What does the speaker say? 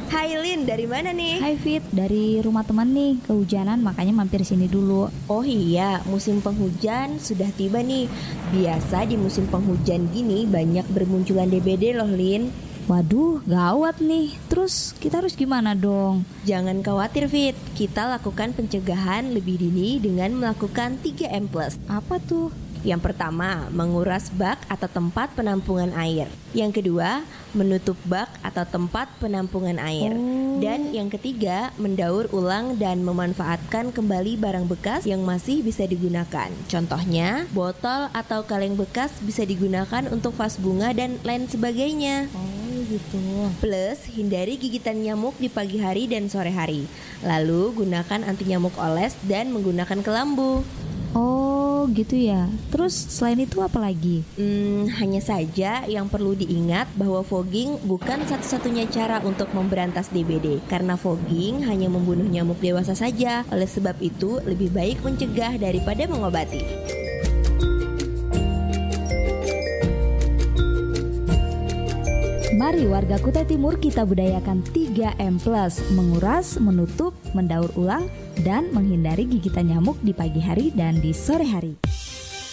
Hai Lin, dari mana nih? Hai Fit, dari rumah teman nih, kehujanan makanya mampir sini dulu. Oh iya, musim penghujan sudah tiba nih. Biasa di musim penghujan gini banyak bermunculan DBD loh Lin. Waduh, gawat nih. Terus kita harus gimana dong? Jangan khawatir Fit, kita lakukan pencegahan lebih dini dengan melakukan 3M+. Apa tuh? Yang pertama, menguras bak atau tempat penampungan air. Yang kedua, menutup bak atau tempat penampungan air. Dan yang ketiga, mendaur ulang dan memanfaatkan kembali barang bekas yang masih bisa digunakan. Contohnya, botol atau kaleng bekas bisa digunakan untuk vas bunga dan lain sebagainya. Gitu. Plus, hindari gigitan nyamuk di pagi hari dan sore hari. Lalu, gunakan anti nyamuk oles dan menggunakan kelambu. Oh, gitu ya. Terus selain itu apa lagi? Hanya saja yang perlu diingat bahwa fogging bukan satu-satunya cara untuk memberantas DBD. Karena fogging hanya membunuh nyamuk dewasa saja. Oleh sebab itu, lebih baik mencegah daripada mengobati. Mari warga Kutai Timur kita budayakan 3M+, menguras, menutup, mendaur ulang, dan menghindari gigitan nyamuk di pagi hari dan di sore hari.